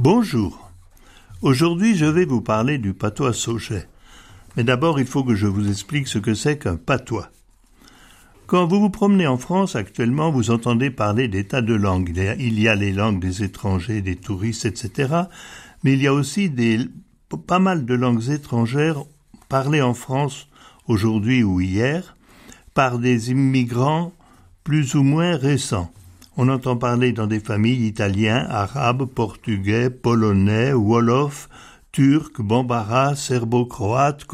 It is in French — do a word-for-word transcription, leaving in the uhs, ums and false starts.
Bonjour. Aujourd'hui, je vais vous parler du patois sochet. Mais d'abord, il faut que je vous explique ce que c'est qu'un patois. Quand vous vous promenez en France, actuellement, vous entendez parler des tas de langues. Il y a les langues des étrangers, des touristes, et cetera. Mais il y a aussi des, pas mal de langues étrangères parlées en France aujourd'hui ou hier par des immigrants plus ou moins récents. On entend parler dans des familles italiens, arabes, portugais, polonais, wolof, turcs, bambara, serbo-croates,